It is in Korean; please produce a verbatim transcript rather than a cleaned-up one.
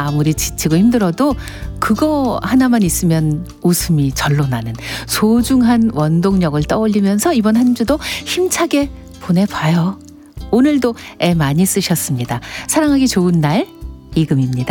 아무리 지치고 힘들어도 그거 하나만 있으면 웃음이 절로 나는 소중한 원동력을 떠올리면서 이번 한 주도 힘차게 보내봐요. 오늘도 애 많이 쓰셨습니다. 사랑하기 좋은 날 이금입니다.